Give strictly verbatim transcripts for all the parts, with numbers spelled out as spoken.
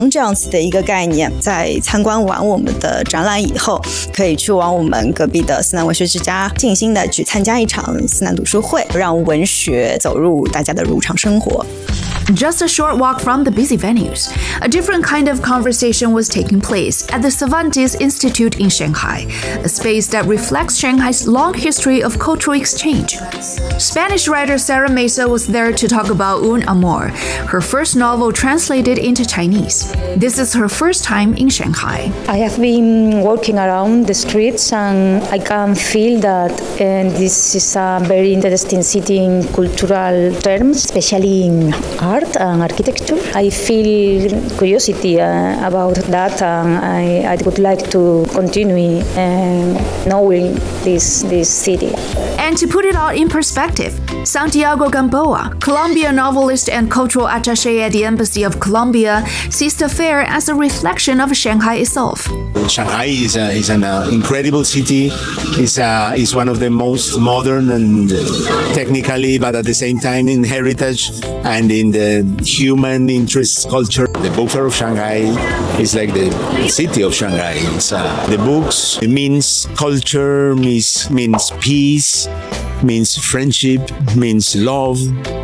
这样子的一个概念。在参观完我们的展览以后，可以去往我们隔壁的思南文学之家静心的去参加一场思南读书会，让文学走入大家的日常生活。 Just a short walk from the busy venues, a different kind of conversation was taking place at the Cervantes Institute in Shanghai, a space that reflects Shanghai's long history of cultural exchange. Spanish writer Sarah Mesa was there to talk about Un Amor, her first novel translated into Chinese. This is her first time in Shanghai. I have been walking around the streets and I can feel that uh, this is a very interesting city in cultural terms, especially in art and architecture. I feel curiosity uh, about that, and I, I would like to continue uh, knowing this, this city. And to put it all in perspective, Santiago Gamboa, Colombian novelist and cultural attaché at the Embassy of Colombia, sees the fair as a reflection of Shanghai itself. Shanghai is, a, is an uh, incredible city. It's, uh, it's one of the most modern and technically, but at the same time in heritage and in the human interest culture. The book fair of Shanghai is like the city of Shanghai. It's, uh, the books, it means culture, means, means peace, means friendship, means love,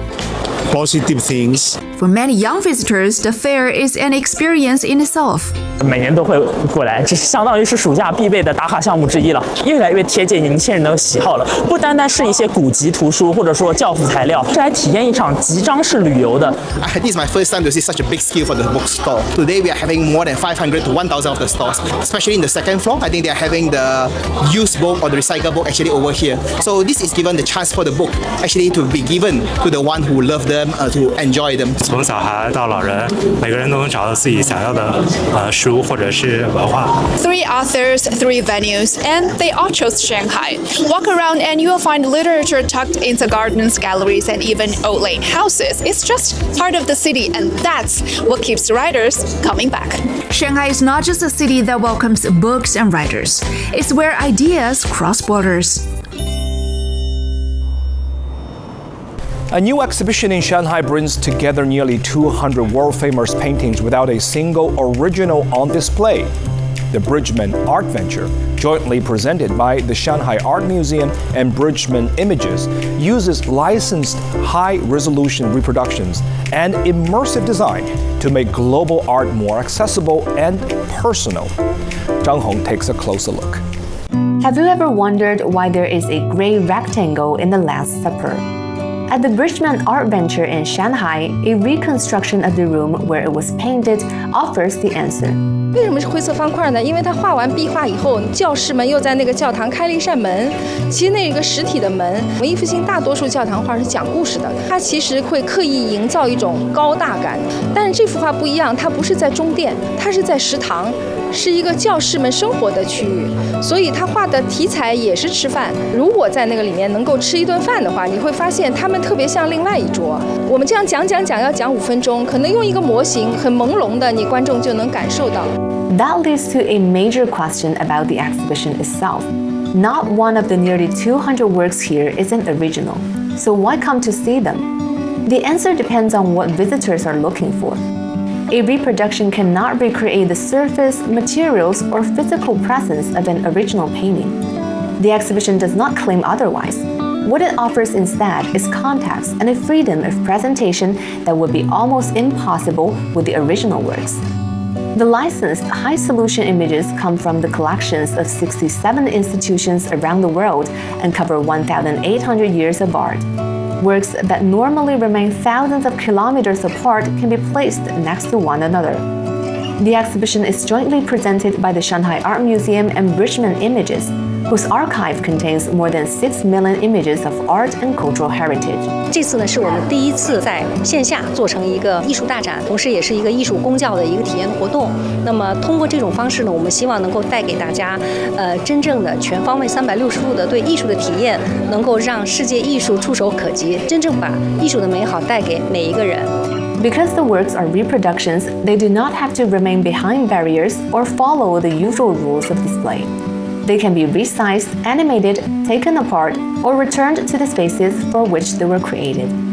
positive things. For many young visitors, the fair is an experience in itself. 每年都会过来，这相当于是暑假必备的打卡项目之一了，越来越贴近年轻人的喜好了。不单单是一些古籍图书或者说教辅材料，是来体验一场集章式旅游的。 This is my first time to see such a big scale for the bookstore. Today we are having more than five hundred to one thousand of the stores, especially in the second floor. I think they are having the used book or the recycled book actually over here. So this is given the chance for the book actually to be given to the one who love them, uh, to enjoy them. 从小孩到老人，每个人都能找到自己想要的呃书。 Three authors, three venues, and they all chose Shanghai. Walk around and you will find literature tucked into gardens, galleries, and even old lane houses. It's just part of the city, and that's what keeps writers coming back. Shanghai is not just a city that welcomes books and writers. It's where ideas cross borders. A new exhibition in Shanghai brings together nearly two hundred world-famous paintings without a single original on display. The Bridgman Art Venture, jointly presented by the Shanghai Art Museum and Bridgman Images, uses licensed high-resolution reproductions and immersive design to make global art more accessible and personal. Zhang Hong takes a closer look. Have you ever wondered why there is a gray rectangle in the Last Supper? At the Bridgman Art Venture in Shanghai, a reconstruction of the room where it was painted offers the answer. 为什么是灰色方块呢？因为它画完壁画以后，教士们又在那个教堂开了一扇门。其实那个实体的门，文艺复兴大多数教堂画是讲故事的，它其实会刻意营造一种高大感。但是这幅画不一样，它不是在中殿，它是在食堂，是一个教士们生活的区域，所以它画的题材也是吃饭。如果在那个里面能够吃一顿饭的话，你会发现他们特别像另外一桌。我们这样讲讲讲要讲五分钟，可能用一个模型很朦胧的，你观众就能感受到。 That leads to a major question about the exhibition itself. Not one of the nearly two hundred works here is an original, so why come to see them? The answer depends on what visitors are looking for. A reproduction cannot recreate the surface, materials, or physical presence of an original painting. The exhibition does not claim otherwise. What it offers instead is context and a freedom of presentation that would be almost impossible with the original works. The licensed high-resolution images come from the collections of sixty-seven institutions around the world and cover one thousand eight hundred years of art. Works that normally remain thousands of kilometers apart can be placed next to one another. The exhibition is jointly presented by the Shanghai Art Museum and Bridgman Images, whose archive contains more than six million images of art and cultural heritage. 这次呢，是我们第一次在线下做成一个艺术大展，同时也是一个艺术公教的一个体验活动。那么通过这种方式呢，我们希望能够带给大家，呃，真正的全方位、三百六十度的对艺术的体验，能够让世界艺术触手可及，真正把艺术的美好带给每一个人。 Because the works are reproductions, they do not have to remain behind barriers or follow the usual rules of display. They can be resized, animated, taken apart, or returned to the spaces for which they were created.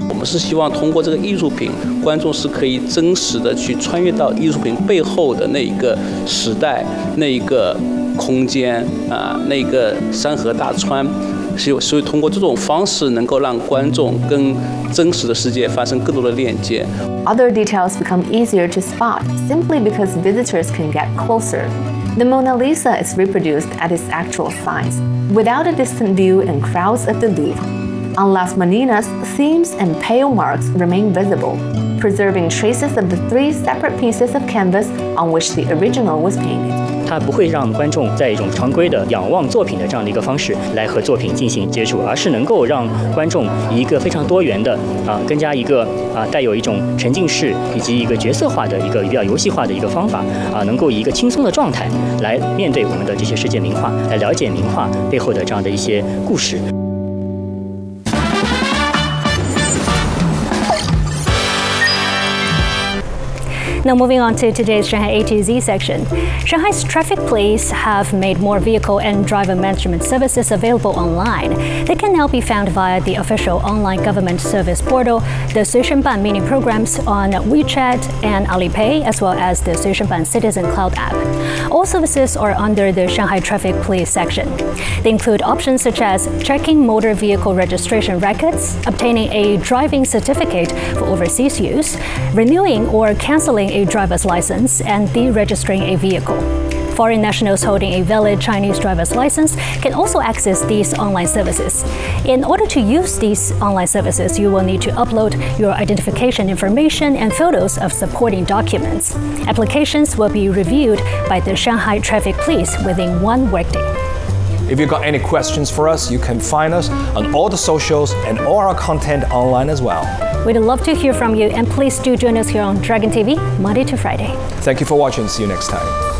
我们是希望通过这个艺术品，观众是可以真实的去穿越到艺术品背后的那一个时代、那一个空间啊、那个山河大川。所以通过这种方式，能够让观众跟真实的世界发生更多的链接。 Other details become easier to spot simply because visitors can get closer. The Mona Lisa is reproduced at its actual size, without a distant view in crowds of the Louvre. On Las Meninas, seams and pale marks remain visible, preserving traces of the three separate pieces of canvas on which the original was painted. 它不会让观众在一种常规的仰望作品的这样的一个方式来和作品进行接触，而是能够让观众以一个非常多元的啊，更加一个啊带有一种沉浸式以及一个角色化的一个比较游戏化的一个方法啊，能够以一个轻松的状态来面对我们的这些世界名画，来了解名画背后的这样的一些故事。 Now moving on to today's Shanghai A to Z section. Shanghai's traffic police have made more vehicle and driver management services available online. They can now be found via the official online government service portal, the Suishenban mini programs on WeChat and Alipay, as well as the Suishenban Citizen Cloud app. All services are under the Shanghai Traffic Police section. They include options such as checking motor vehicle registration records, obtaining a driving certificate for overseas use, renewing or canceling a driver's license, and deregistering a vehicle. Foreign nationals holding a valid Chinese driver's license can also access these online services. In order to use these online services, you will need to upload your identification information and photos of supporting documents. Applications will be reviewed by the Shanghai Traffic Police within one workday. If you've got any questions for us, you can find us on all the socials and all our content online as well. We'd love to hear from you, and please do join us here on Dragon T V Monday to Friday. Thank you for watching. See you next time.